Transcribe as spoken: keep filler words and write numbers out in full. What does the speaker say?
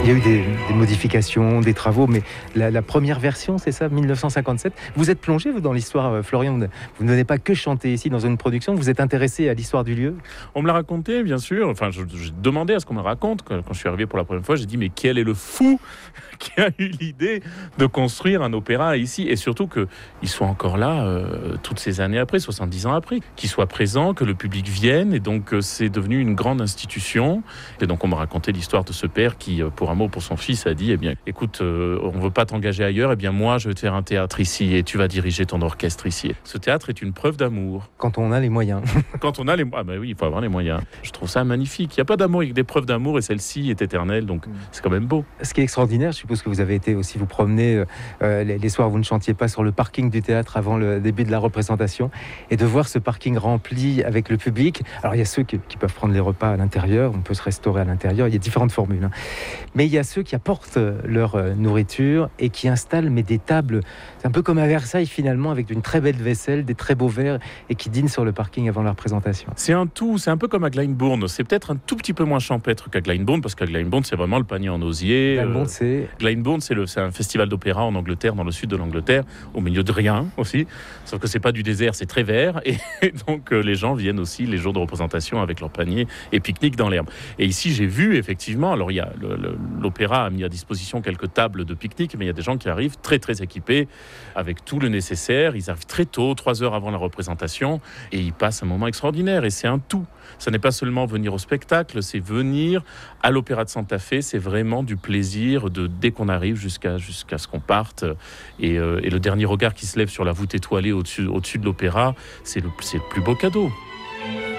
Il y a eu des, des modifications, des travaux, mais la, la première version, c'est ça, mille neuf cent cinquante-sept. Vous êtes plongé, vous, dans l'histoire, euh, Florian. Vous ne, vous ne venez pas que chanter ici dans une production, vous êtes intéressé à l'histoire du lieu. On me l'a raconté, bien sûr. Enfin, je, je demandais à ce qu'on me raconte. Quand, quand je suis arrivé pour la première fois, j'ai dit, mais quel est le fou qui a eu l'idée de construire un opéra ici? Et surtout qu'il soit encore là euh, toutes ces années après, soixante-dix ans après. Qu'il soit présent, que le public vienne. Et donc, euh, c'est devenu une grande institution. Et donc, on me racontait l'histoire de ce père qui, euh, pour un mot pour son fils, a dit, eh bien, écoute, euh, on ne veut pas t'engager ailleurs. Eh bien, moi, je vais te faire un théâtre ici et tu vas diriger ton orchestre ici. Ce théâtre est une preuve d'amour. Quand on a les moyens. Quand on a les... Ah ben oui, il faut avoir les moyens. Je trouve ça magnifique. Il n'y a pas d'amour avec des preuves d'amour et celle-ci est éternelle. Donc, c'est quand même beau. Ce qui est extraordinaire, je suppose que vous avez été aussi vous promener euh, les, les soirs où vous ne chantiez pas sur le parking du théâtre avant le début de la représentation et de voir ce parking rempli avec le public. Alors, il y a ceux qui, qui peuvent prendre les repas à l'intérieur, on peut se restaurer à l'intérieur, il y a différentes formules. Hein. Mais il y a ceux qui apportent leur euh, nourriture et qui installent mais des tables, c'est un peu comme à Versailles finalement, avec une très belle vaisselle, des très beaux verres et qui dînent sur le parking avant la représentation. C'est un tout, c'est un peu comme à Glyndebourne. C'est peut-être un tout petit peu moins champêtre qu'à Glyndebourne parce qu'à Glyndebourne, c'est vraiment le panier en osier. Glyndebourne, c'est... Glyndebourne, c'est, le, c'est un festival d'opéra en Angleterre, dans le sud de l'Angleterre, au milieu de rien aussi. Sauf que c'est pas du désert, c'est très vert. Et donc, euh, les gens viennent aussi les jours de représentation avec leur panier et pique-nique dans l'herbe. Et ici, j'ai vu effectivement, alors il y a le, le, l'opéra a mis à disposition quelques tables de pique-nique, mais il y a des gens qui arrivent très très équipés avec tout le nécessaire. Ils arrivent très tôt, trois heures avant la représentation, et ils passent un moment extraordinaire. Et c'est un tout. Ça n'est pas seulement venir au spectacle, c'est venir à l'Opéra de Santa Fe. C'est vraiment du plaisir de dès qu'on arrive jusqu'à jusqu'à ce qu'on parte. Et, euh, et le dernier regard qui se lève sur la voûte étoilée au-dessus, au-dessus de l'opéra, c'est le, c'est le plus beau cadeau.